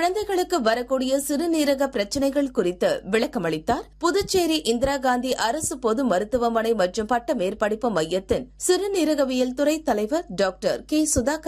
குழந்தைகளுக்கு வரக்கூடிய சிறுநீரக பிரச்சினைகள் குறித்து விளக்கமளித்தார் புதுச்சேரி இந்திரா காந்தி அரசு பொது மருத்துவமனை மற்றும் பட்ட மேற்படிப்பு மையத்தின் சிறுநீரகவியல் துறை தலைவர் டாக்டர் கே. சுதாகர்